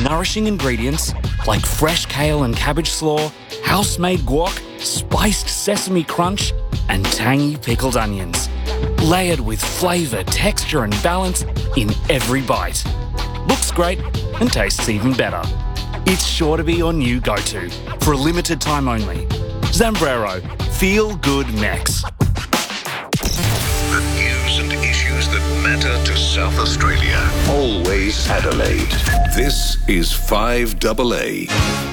nourishing ingredients like fresh kale and cabbage slaw, house-made guac, spiced sesame crunch, and tangy pickled onions. Layered with flavour, texture and balance in every bite. Looks great and tastes even better. It's sure to be your new go-to for a limited time only. Zambrero, feel good Mex. The news and issues that matter to South Australia. Always Adelaide. This is 5AA.